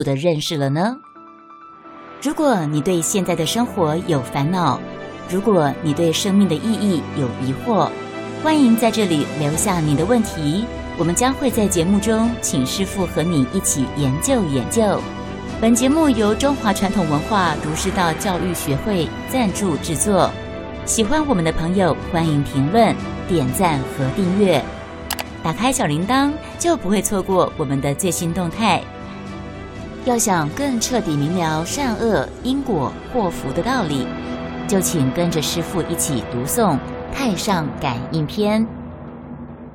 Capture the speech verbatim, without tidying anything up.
的认识了呢？如果你对现在的生活有烦恼，如果你对生命的意义有疑惑，欢迎在这里留下你的问题，我们将会在节目中请师父和你一起研究研究。本节目由中华传统文化儒释道教育学会赞助制作。喜欢我们的朋友，欢迎评论、点赞和订阅。打开小铃铛，就不会错过我们的最新动态。要想更彻底明了善恶因果祸福的道理，就请跟着师父一起读诵《太上感应篇》。